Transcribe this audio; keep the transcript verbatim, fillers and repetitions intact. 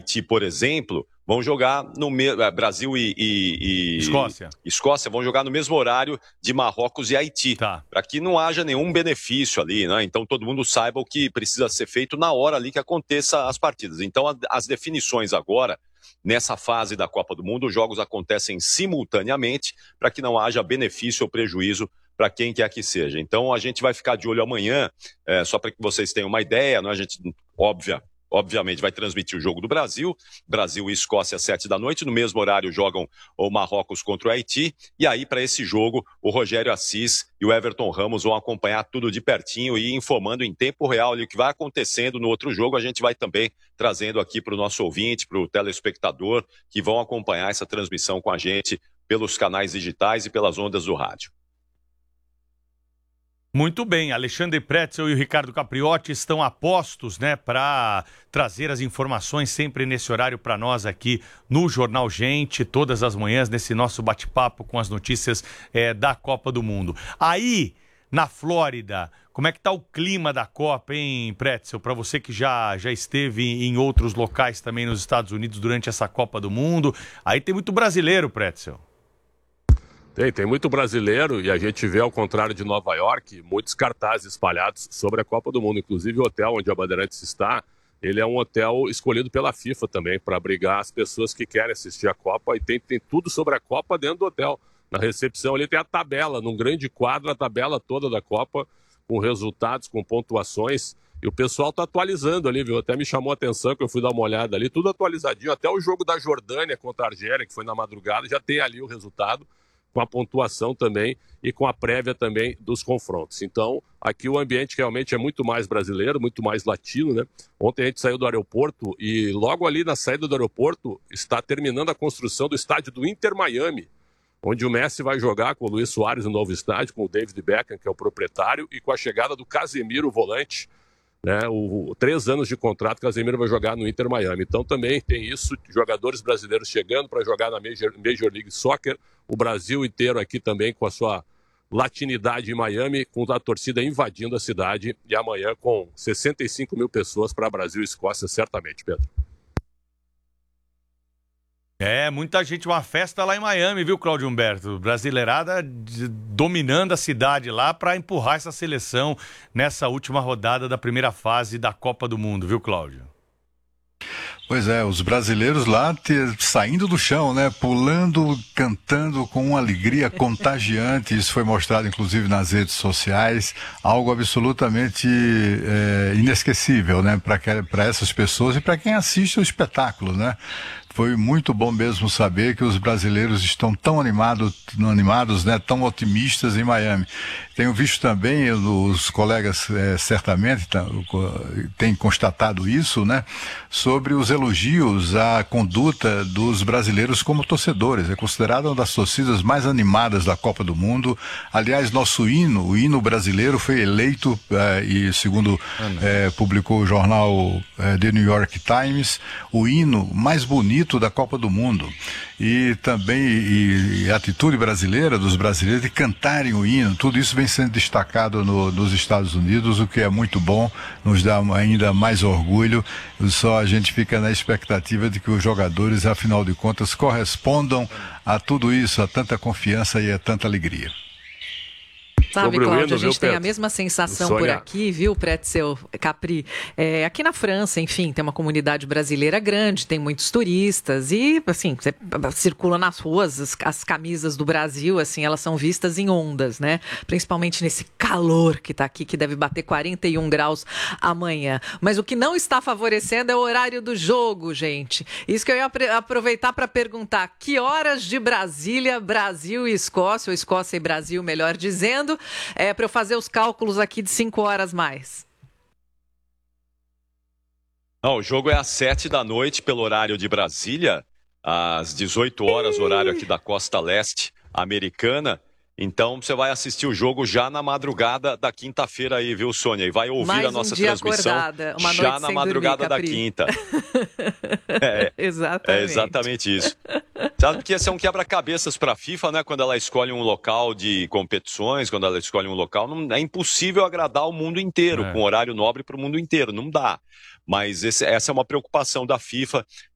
Haiti, por exemplo, vão jogar no mesmo... Brasil e, e, e... Escócia. Escócia vão jogar no mesmo horário de Marrocos e Haiti, tá. para que não haja nenhum benefício ali, né? Então todo mundo saiba o que precisa ser feito na hora ali que aconteça as partidas. Então a, as definições agora, nessa fase da Copa do Mundo, os jogos acontecem simultaneamente para que não haja benefício ou prejuízo para quem quer que seja. Então a gente vai ficar de olho amanhã, é, só para que vocês tenham uma ideia, né? A gente, óbvia, obviamente, vai transmitir o jogo do Brasil, Brasil e Escócia às sete da noite, no mesmo horário jogam o Marrocos contra o Haiti, e aí para esse jogo o Rogério Assis e o Everton Ramos vão acompanhar tudo de pertinho e informando em tempo real ali o que vai acontecendo no outro jogo. A gente vai também trazendo aqui para o nosso ouvinte, para o telespectador, que vão acompanhar essa transmissão com a gente pelos canais digitais e pelas ondas do rádio. Muito bem, Alexandre Pretzel e o Ricardo Capriotti estão a postos, né, para trazer as informações sempre nesse horário para nós aqui no Jornal Gente, todas as manhãs, nesse nosso bate-papo com as notícias é, da Copa do Mundo. Aí, na Flórida, como é que tá o clima da Copa, hein, Pretzel? Para você que já, já esteve em outros locais também nos Estados Unidos durante essa Copa do Mundo, aí tem muito brasileiro, Pretzel. Tem, tem muito brasileiro e a gente vê, ao contrário de Nova York, muitos cartazes espalhados sobre a Copa do Mundo. Inclusive o hotel onde a Bandeirantes está, ele é um hotel escolhido pela FIFA também, para abrigar as pessoas que querem assistir a Copa. E tem, tem tudo sobre a Copa dentro do hotel. Na recepção ali tem a tabela, num grande quadro, a tabela toda da Copa, com resultados, com pontuações. E o pessoal está atualizando ali, viu? Até me chamou a atenção que eu fui dar uma olhada ali, tudo atualizadinho. Até o jogo da Jordânia contra a Argélia, que foi na madrugada, já tem ali o resultado, com a pontuação também e com a prévia também dos confrontos. Então, aqui o ambiente realmente é muito mais brasileiro, muito mais latino, né? Ontem a gente saiu do aeroporto e logo ali na saída do aeroporto está terminando a construção do estádio do Inter Miami, onde o Messi vai jogar com o Luis Soares no novo estádio, com o David Beckham, que é o proprietário, e com a chegada do Casemiro, o volante, né? O, o três anos de contrato, Casemiro vai jogar no Inter Miami. Então também tem isso, jogadores brasileiros chegando para jogar na Major, Major League Soccer, o Brasil inteiro aqui também com a sua latinidade em Miami, com a torcida invadindo a cidade, e amanhã com sessenta e cinco mil pessoas para Brasil e Escócia, certamente, Pedro. É, muita gente, uma festa lá em Miami, viu, Cláudio Humberto? Brasileirada dominando a cidade lá para empurrar essa seleção nessa última rodada da primeira fase da Copa do Mundo, viu, Cláudio? Pois é, os brasileiros lá te, saindo do chão, né, pulando, cantando com uma alegria contagiante. Isso foi mostrado inclusive nas redes sociais, algo absolutamente é, inesquecível, né, para essas pessoas e para quem assiste o espetáculo, né. Foi muito bom mesmo saber que os brasileiros estão tão animados, animados, né, tão otimistas em Miami. Tenho visto também, os colegas é, certamente têm constatado isso, né, sobre os elogios à conduta dos brasileiros como torcedores. É considerada uma das torcidas mais animadas da Copa do Mundo. Aliás, nosso hino, o hino brasileiro, foi eleito, é, e segundo é, publicou o jornal é, The New York Times, o hino mais bonito da Copa do Mundo. E também e, e a atitude brasileira dos brasileiros de cantarem o hino, tudo isso vem sendo destacado no, nos Estados Unidos, o que é muito bom, nos dá ainda mais orgulho. Só a gente fica na expectativa de que os jogadores, afinal de contas, correspondam a tudo isso, a tanta confiança e a tanta alegria. Sabe, Cláudio, a gente tem a mesma sensação por aqui, viu, Pretzel, Capri? É, aqui na França, enfim, tem uma comunidade brasileira grande, tem muitos turistas e, assim, você circula nas ruas, as, as camisas do Brasil, assim, elas são vistas em ondas, né? Principalmente nesse calor que tá aqui, que deve bater quarenta e um graus amanhã. Mas o que não está favorecendo é o horário do jogo, gente. Isso que eu ia aproveitar para perguntar, que horas de Brasília, Brasil e Escócia, ou Escócia e Brasil, melhor dizendo, é, para eu fazer os cálculos aqui de cinco horas mais. Não, o jogo é às sete da noite pelo horário de Brasília, às dezoito horas, horário aqui da costa leste americana. Então você vai assistir o jogo já na madrugada da quinta-feira aí, viu, Sônia? E vai ouvir Mais a nossa um dia transmissão acordada, uma já noite na sem madrugada dormir, da quinta. É, exatamente. É exatamente isso. Sabe que esse é um quebra-cabeças para a FIFA, né? Quando ela escolhe um local de competições, quando ela escolhe um local, não, é impossível agradar o mundo inteiro, é. com horário nobre para o mundo inteiro, não dá. Mas esse, essa é uma preocupação da FIFA,